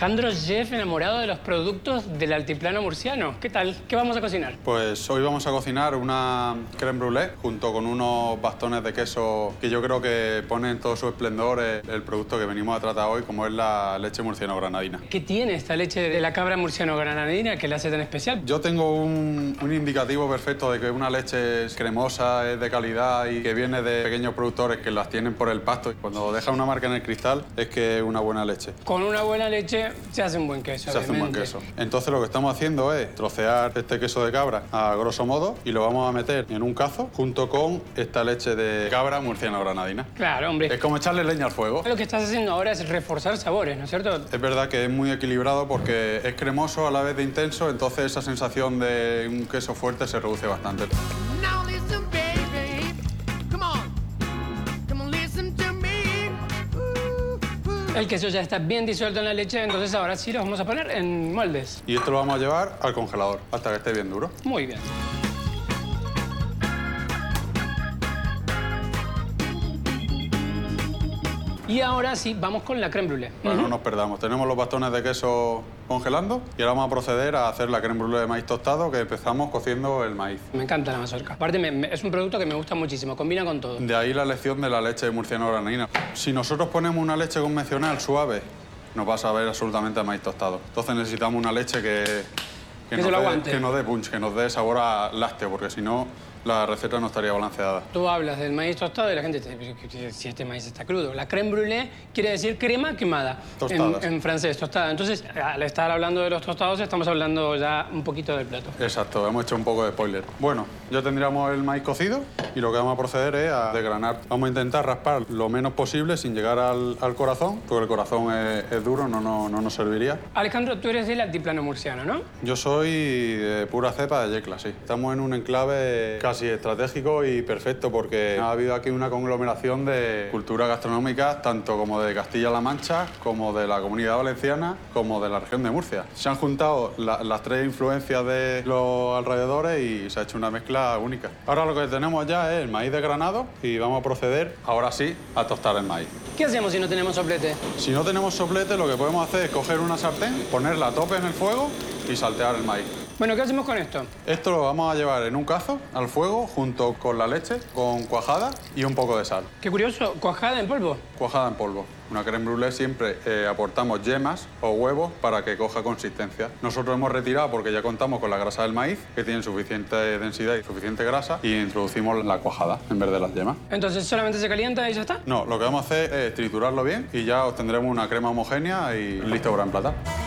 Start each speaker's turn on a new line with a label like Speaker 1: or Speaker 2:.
Speaker 1: Alejandro, chef enamorado de los productos del altiplano murciano. ¿Qué tal? ¿Qué vamos a cocinar?
Speaker 2: Pues hoy vamos a cocinar una crème brûlée junto con unos bastones de queso que yo creo que ponen todo su esplendor el producto que venimos a tratar hoy, como es la leche murciano-granadina.
Speaker 1: ¿Qué tiene esta leche de la cabra murciano-granadina que la hace tan especial?
Speaker 2: Yo tengo un indicativo perfecto de que una leche es cremosa, es de calidad y que viene de pequeños productores que las tienen por el pasto. Cuando deja una marca en el cristal es que es una buena leche.
Speaker 1: Con una buena leche se hace un buen queso.
Speaker 2: Se hace un buen queso. Entonces lo que estamos haciendo es trocear este queso de cabra a grosso modo y lo vamos a meter en un cazo junto con esta leche de cabra murciano-granadina.
Speaker 1: Claro, hombre.
Speaker 2: Es como echarle leña al fuego.
Speaker 1: Lo que estás haciendo ahora es reforzar sabores, ¿no es cierto?
Speaker 2: Es verdad que es muy equilibrado porque es cremoso a la vez de intenso, entonces esa sensación de un queso fuerte se reduce bastante.
Speaker 1: El queso ya está bien disuelto en la leche, entonces ahora sí lo vamos a poner en moldes.
Speaker 2: Y esto lo vamos a llevar al congelador hasta que esté bien duro.
Speaker 1: Muy bien. Y ahora sí, vamos con la crème brûlée.
Speaker 2: Bueno, no nos perdamos. Tenemos los bastones de queso congelando y ahora vamos a proceder a hacer la crème brûlée de maíz tostado, que empezamos cociendo el maíz.
Speaker 1: Me encanta la mazorca. Aparte, es un producto que me gusta muchísimo, combina con todo.
Speaker 2: De ahí la elección de la leche murciano-granadina. Si nosotros ponemos una leche convencional suave, nos va a saber absolutamente a maíz tostado. Entonces necesitamos una leche que
Speaker 1: se lo aguante.
Speaker 2: Que nos dé punch, que nos dé sabor a lácteo, porque si no, la receta no estaría balanceada.
Speaker 1: Tú hablas del maíz tostado y la gente dice, si este maíz está crudo. La crème brûlée quiere decir crema quemada.
Speaker 2: Tostadas.
Speaker 1: En francés, tostada. Entonces, al estar hablando de los tostados, estamos hablando ya un poquito del plato.
Speaker 2: Exacto, hemos hecho un poco de spoiler. Bueno, ya tendríamos el maíz cocido y lo que vamos a proceder es a desgranar. Vamos a intentar raspar lo menos posible sin llegar al corazón, porque el corazón es duro, no nos serviría.
Speaker 1: Alejandro, tú eres del altiplano murciano, ¿no?
Speaker 2: Yo soy de pura cepa de Yecla, sí. Estamos en un enclave casi estratégico y perfecto porque ha habido aquí una conglomeración de culturas gastronómicas, tanto como de Castilla-La Mancha, como de la Comunidad Valenciana, como de la región de Murcia. Se han juntado las tres influencias de los alrededores y se ha hecho una mezcla única. Ahora lo que tenemos ya es el maíz desgranado y vamos a proceder, ahora sí, a tostar el maíz.
Speaker 1: ¿Qué hacemos si no tenemos soplete?
Speaker 2: Si no tenemos soplete, lo que podemos hacer es coger una sartén, ponerla a tope en el fuego y saltear el maíz.
Speaker 1: Bueno, ¿qué hacemos con esto?
Speaker 2: Esto lo vamos a llevar en un cazo al fuego junto con la leche, con cuajada y un poco de sal.
Speaker 1: Qué curioso, cuajada en polvo.
Speaker 2: Cuajada en polvo. Una crème brûlée siempre aportamos yemas o huevos para que coja consistencia. Nosotros hemos retirado porque ya contamos con la grasa del maíz, que tiene suficiente densidad y suficiente grasa, y introducimos la cuajada en vez de las yemas.
Speaker 1: Entonces, ¿solamente se calienta y ya está?
Speaker 2: No, lo que vamos a hacer es triturarlo bien y ya obtendremos una crema homogénea y listo para emplatar.